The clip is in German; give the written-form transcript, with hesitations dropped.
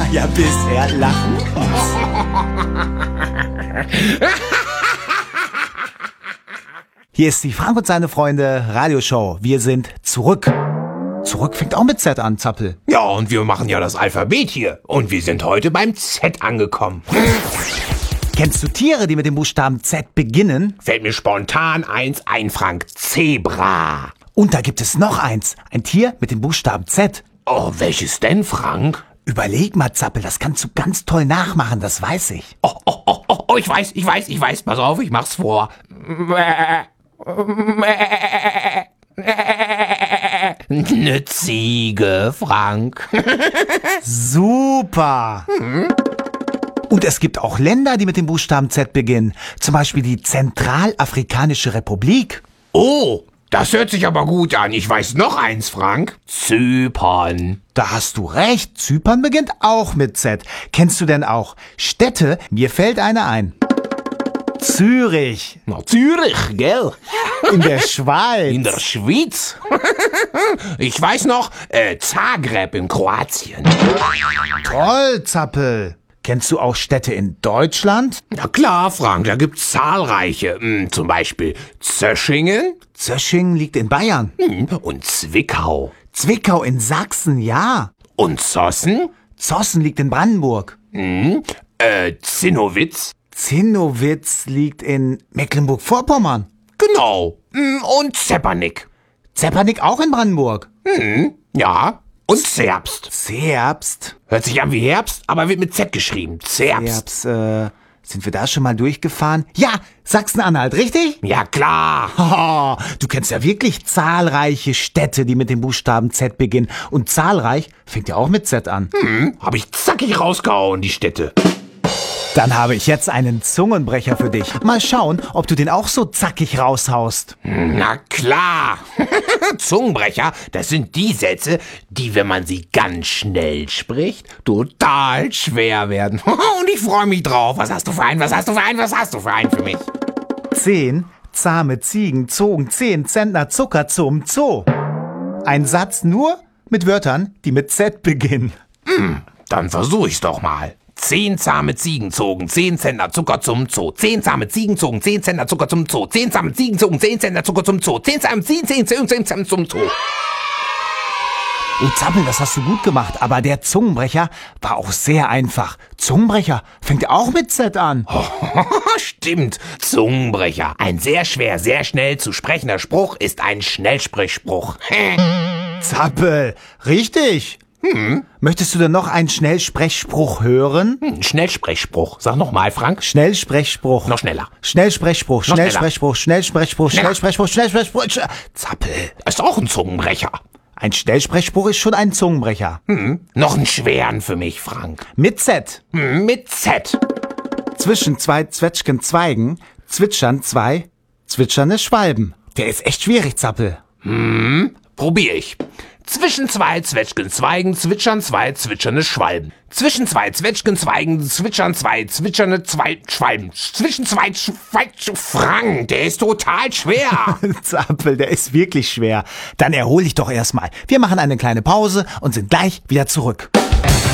Ja, bisher lachen. Hier ist die Frank und seine Freunde Radioshow. Wir sind zurück. Zurück fängt auch mit Z an, Zappel. Ja, und wir machen ja das Alphabet hier. Und wir sind heute beim Z angekommen. Kennst du Tiere, die mit dem Buchstaben Z beginnen? Fällt mir spontan eins ein, Frank. Zebra. Und da gibt es noch eins. Ein Tier mit dem Buchstaben Z. Oh, welches denn, Frank? Überleg mal, Zappel, das kannst du ganz toll nachmachen, das weiß ich. Oh, ich weiß. Pass auf, ich mach's vor. Eine Ziege, Frank. Super. Und es gibt auch Länder, die mit dem Buchstaben Z beginnen. Zum Beispiel die Zentralafrikanische Republik. Oh, das hört sich aber gut an. Ich weiß noch eins, Frank. Zypern. Da hast du recht, Zypern beginnt auch mit Z. Kennst du denn auch Städte? Mir fällt eine ein. Zürich. Na, Zürich, gell? In der Schweiz. In der Schweiz. Ich weiß noch, Zagreb in Kroatien. Toll, Zappel. Kennst du auch Städte in Deutschland? Na klar, Frank, da gibt's zahlreiche. Zum Beispiel Zöschingen. Zöschingen liegt in Bayern. Und Zwickau. Zwickau in Sachsen, ja. Und Zossen. Zossen liegt in Brandenburg. Zinnowitz. Zinnowitz liegt in Mecklenburg-Vorpommern. Genau. Und Zepernick. Zepernick auch in Brandenburg. Ja. Und Zerbst. Zerbst. Hört sich an wie Herbst, aber wird mit Z geschrieben. Zerbst. Sind wir da schon mal durchgefahren? Ja, Sachsen-Anhalt, richtig? Ja, klar. Oh, du kennst ja wirklich zahlreiche Städte, die mit dem Buchstaben Z beginnen. Und zahlreich fängt ja auch mit Z an. Hab ich zackig rausgehauen, die Städte. Dann habe ich jetzt einen Zungenbrecher für dich. Mal schauen, ob du den auch so zackig raushaust. Na klar. Zungenbrecher, das sind die Sätze, die, wenn man sie ganz schnell spricht, total schwer werden. Und ich freue mich drauf. Was hast du für einen für mich? 10 zahme Ziegen zogen 10 Zentner Zucker zum Zoo. Ein Satz nur mit Wörtern, die mit Z beginnen. Dann versuch ich's doch mal. 10 zahme Ziegen zogen 10 Zentner Zucker zum Zoo. 10 zahme Ziegen zogen 10 Zentner Zucker zum Zoo. 10 zahme Ziegen zogen 10 Zentner Zucker zum Zoo. 10 zahme Ziegen 10 Zentner zum Zoo. Oh, Zappel, das hast du gut gemacht, aber der Zungenbrecher war auch sehr einfach. Zungenbrecher fängt auch mit Z an. Stimmt, Zungenbrecher. Ein sehr schwer, sehr schnell zu sprechender Spruch ist ein Schnellsprechspruch. Zappel, richtig. Möchtest du denn noch einen Schnellsprechspruch hören? Schnellsprechspruch. Sag nochmal, Frank. Schnellsprechspruch. Noch schneller. Schnellsprechspruch, Noch schneller. Schnellsprechspruch, Schnellsprechspruch, Schneller. Schnellsprechspruch, Schnellsprechspruch. Zappel. Ist auch ein Zungenbrecher. Ein Schnellsprechspruch ist schon ein Zungenbrecher. Noch einen schweren für mich, Frank. Mit Z. Mit Z. Zwischen zwei Zwetschgenzweigen zwitschern zwei zwitschernde Schwalben. Der ist echt schwierig, Zappel. Probier ich. Zwischen zwei Zwetschgenzweigen zwitschern zwei zwitschernde Schwalben. Zwischen zwei Zwetschgenzweigen zwitschern zwei zwitschernde Schwalben. Zwischen zwei Frank, der ist total schwer. Zappel, der ist wirklich schwer. Dann erhol dich doch erstmal. Wir machen eine kleine Pause und sind gleich wieder zurück.